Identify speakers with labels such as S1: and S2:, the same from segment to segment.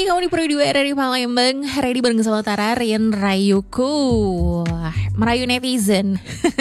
S1: Hai, kamu di Pro 2 RRI Palembang. Hari ini bareng sama Tara, Rian, Rayuku. Merayu netizen.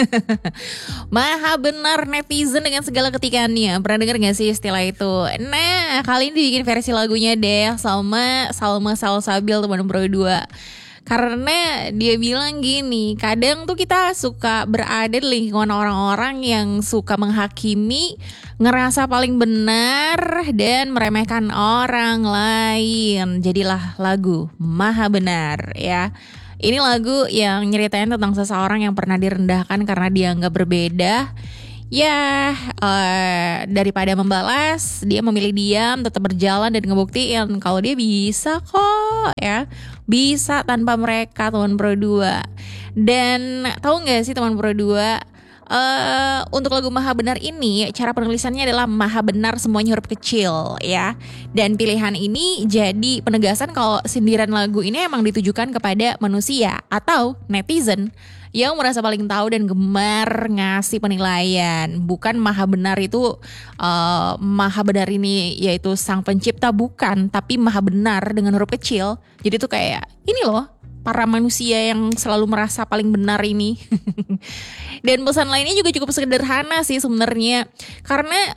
S1: Maha benar netizen dengan segala ketikannya. Pernah denger gak sih istilah itu? Nah, kali ini dibikin versi lagunya deh sama Salma Salsabil, teman Pro 2. Karena dia bilang gini, kadang tuh kita suka berada di lingkungan orang-orang yang suka menghakimi, ngerasa paling benar, dan meremehkan orang lain. Jadilah lagu Maha Benar ya. Ini lagu yang nyeritain tentang seseorang yang pernah direndahkan karena dianggap berbeda. Ya, daripada membalas, dia memilih diam, tetap berjalan dan ngebuktiin kalau dia bisa kok ya. Bisa tanpa mereka, teman Pro 2. Dan tahu gak sih teman Pro 2, untuk lagu Maha Benar ini, cara penulisannya adalah Maha Benar semuanya huruf kecil ya. Dan pilihan ini jadi penegasan kalau sindiran lagu ini emang ditujukan kepada manusia atau netizen yang merasa paling tahu dan gemar ngasih penilaian. Bukan Maha Benar itu Maha Benar ini yaitu sang pencipta, bukan, tapi Maha Benar dengan huruf kecil. Jadi tuh kayak ini loh, para manusia yang selalu merasa paling benar ini. Dan pesan lainnya juga cukup sederhana sih sebenarnya. Karena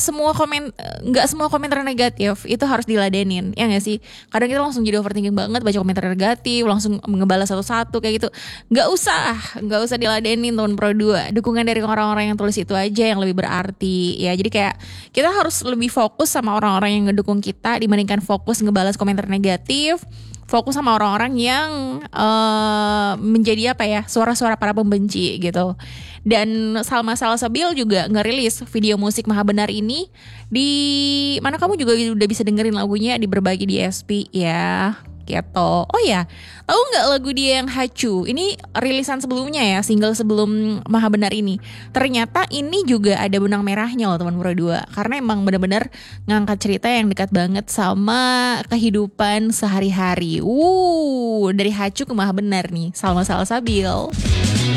S1: nggak semua komentar negatif itu harus diladenin, ya nggak sih? Kadang kita langsung jadi overthinking banget, baca komentar negatif, langsung ngebalas satu-satu kayak gitu. Nggak usah diladenin, teman Pro 2. Dukungan dari orang-orang yang tulis itu aja yang lebih berarti ya. Jadi kayak kita harus lebih fokus sama orang-orang yang ngedukung kita dibandingkan fokus ngebalas komentar negatif. Fokus sama orang-orang yang menjadi suara-suara para pembenci gitu. Dan Salma Salsabil juga ngerilis video musik Maha Benar ini di mana kamu juga udah bisa dengerin lagunya di berbagai DSP ya. Gitu. Oh ya, tahu nggak lagu dia yang Hacu? Ini rilisan sebelumnya ya, single sebelum Maha Benar ini. Ternyata ini juga ada benang merahnya loh teman Pro 2. Karena emang benar-benar ngangkat cerita yang dekat banget sama kehidupan sehari-hari. Dari Hacu ke Maha Benar nih, Salma Salsabil.